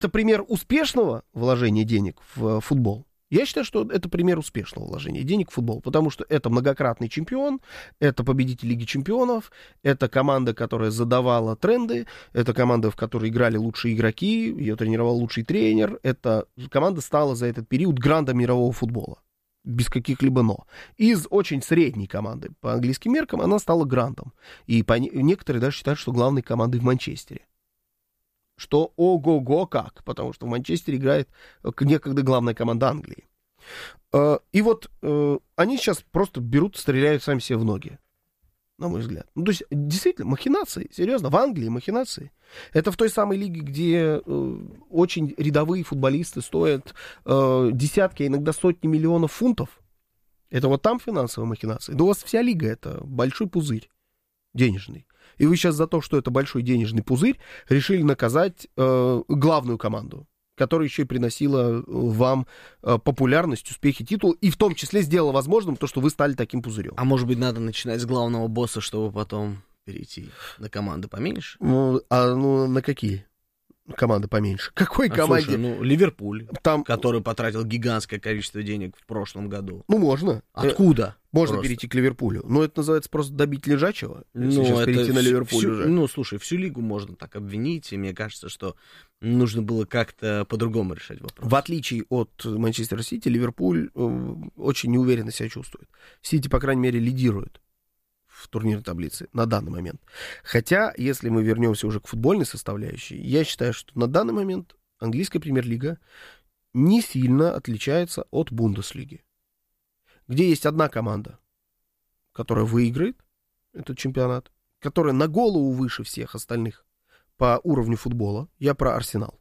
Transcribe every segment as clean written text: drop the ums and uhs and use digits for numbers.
это пример успешного вложения денег в футбол. Я считаю, что это пример успешного вложения денег в футбол, потому что это многократный чемпион, это победитель Лиги чемпионов, это команда, которая задавала тренды, это команда, в которой играли лучшие игроки, ее тренировал лучший тренер, эта команда стала за этот период грандом мирового футбола, без каких-либо «но». Из очень средней команды по английским меркам она стала грандом. И некоторые даже считают, что главной командой в Манчестере. Что ого-го как, потому что в Манчестере играет некогда главная команда Англии. И вот они сейчас просто берут, стреляют сами себе в ноги, на мой взгляд. Ну, то есть, действительно, махинации, серьезно, в Англии махинации. Это в той самой лиге, где очень рядовые футболисты стоят десятки, а иногда сотни миллионов фунтов. Это вот там финансовые махинации. Да у вас вся лига — это большой пузырь денежный. И вы сейчас за то, что это большой денежный пузырь, решили наказать главную команду, которая еще и приносила вам популярность, успехи, титул, и в том числе сделала возможным то, что вы стали таким пузырем. А может быть, надо начинать с главного босса, чтобы потом перейти на команды поменьше? Ну, на какие команды поменьше? Какой команде? Слушай, Ливерпуль, там... который потратил гигантское количество денег в прошлом году. Ну, можно. Откуда? Можно просто перейти к Ливерпулю. Но это называется просто добить лежачего. Сейчас перейти на Ливерпуль уже. Ну, слушай, всю лигу можно так обвинить, и мне кажется, что нужно было как-то по-другому решать вопрос. В отличие от Манчестер Сити, Ливерпуль очень неуверенно себя чувствует. Сити, по крайней мере, лидирует в турнирной таблице на данный момент. Хотя, если мы вернемся уже к футбольной составляющей, я считаю, что на данный момент английская премьер-лига не сильно отличается от Бундеслиги, где есть одна команда, которая выиграет этот чемпионат, которая на голову выше всех остальных по уровню футбола. Я про Арсенал.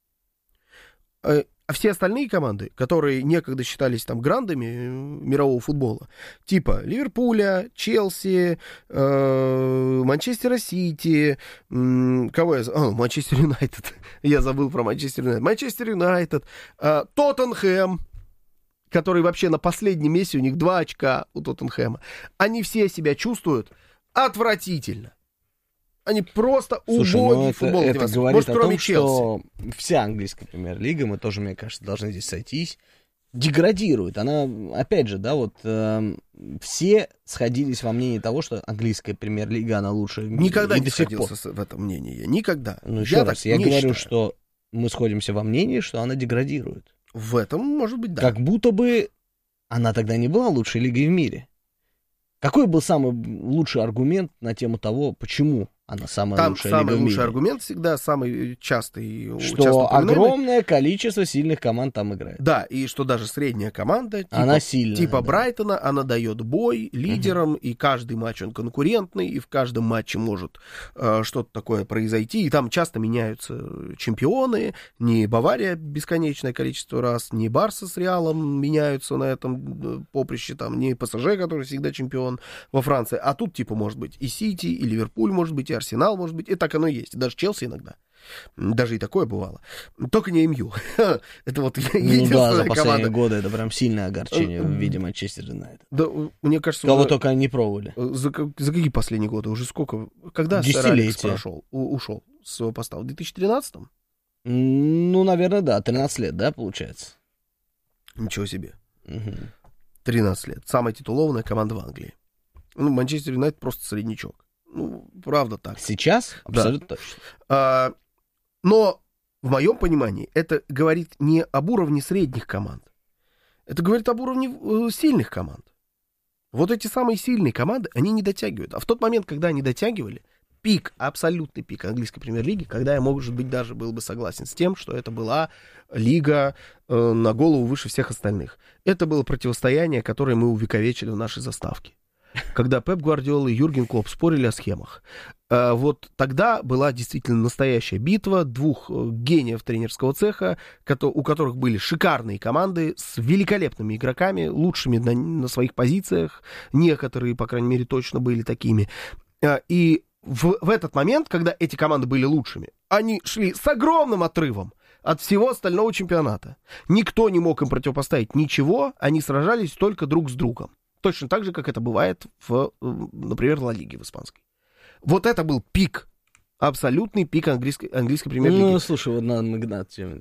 А все остальные команды, которые некогда считались там грандами мирового футбола, типа Ливерпуля, Челси, Манчестера Сити, кого я забыл? Манчестер Юнайтед. Я забыл про Манчестер Юнайтед. Манчестер Юнайтед, Тоттенхэм, который вообще на последнем месте, у них 2 очка у Тоттенхэма. Они все себя чувствуют отвратительно. Они просто убогий футбол. Это говорит о том, что вся английская премьер-лига, мы тоже, мне кажется, должны здесь сойтись, деградирует. Она, опять же, да, вот все сходились во мнении того, что английская премьер-лига, она лучше. Никогда не сходился в этом мнении. Никогда. Ну, еще раз, я говорю, что мы сходимся во мнении, что она деградирует. В этом, может быть, да. Как будто бы она тогда не была лучшей лигой в мире. Какой был самый лучший аргумент на тему того, почему она самая лучшая лига в мире? Самый лучший аргумент всегда, самый частый. Что огромное количество сильных команд там играет. Да, и что даже средняя команда, она сильная, типа да. Брайтона, она дает бой лидерам, и каждый матч он конкурентный, и в каждом матче может что-то такое произойти, и там часто меняются чемпионы, не Бавария бесконечное количество раз, не Барса с Реалом меняются на этом поприще, там, не ПСЖ, который всегда чемпион во Франции, а тут типа может быть и Сити, и Ливерпуль может быть, и Арсенал может быть, и так оно и есть, и даже Челси иногда. Даже и такое бывало. Только не МЮ. Это вот единственная да, за последние команда. годы это прям сильное огорчение в виде Манчестер Юнайтед. Да, мне кажется... Кого только они не пробовали. За какие последние годы? Уже сколько? Когда Сэр Алекс ушел с своего поста? В 2013-м? Ну, наверное, да. 13 лет, да, получается? Ничего себе. 13 лет. Самая титулованная команда в Англии. Ну, Манчестер Юнайтед просто среднячок. Ну, правда так. Сейчас? Абсолютно да. точно. Но, в моем понимании, это говорит не об уровне средних команд. Это говорит об уровне сильных команд. Вот эти самые сильные команды, они не дотягивают. А в тот момент, когда они дотягивали, пик, абсолютный пик английской премьер-лиги, когда я, может быть, даже был бы согласен с тем, что это была лига на голову выше всех остальных. Это было противостояние, которое мы увековечили в нашей заставке. Когда Пеп Гвардиола и Юрген Клопп спорили о схемах. Вот тогда была действительно настоящая битва двух гениев тренерского цеха, у которых были шикарные команды с великолепными игроками, лучшими на своих позициях. Некоторые, по крайней мере, точно были такими. И в этот момент, когда эти команды были лучшими, они шли с огромным отрывом от всего остального чемпионата. Никто не мог им противопоставить ничего, они сражались только друг с другом. Точно так же, как это бывает в, например, Ла Лиге в испанской. Вот это был пик Абсолютный пик английской премьер-лиги. Ну, слушай, вот надо